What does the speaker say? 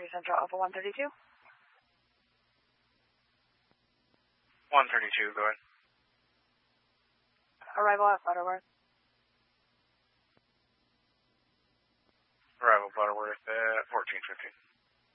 Central Alpha 132. 132, go ahead. Arrival at Butterworth. Arrival Butterworth at 1450.